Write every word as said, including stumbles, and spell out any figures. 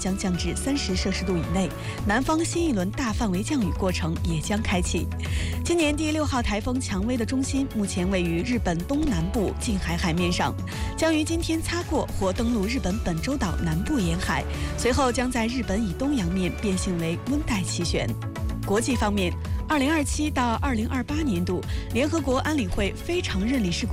将降至三十摄氏度以内，南方新一轮大范围降雨过程也将开启。今年第六号台风蔷薇的中心目前位于日本东南部近海海面上，将于今天擦过或登陆日本本州岛南部沿海，随后将在日本以东洋面变性为温带气旋。国际方面，二零二七到二零二八年度联合国安理会非常任理事国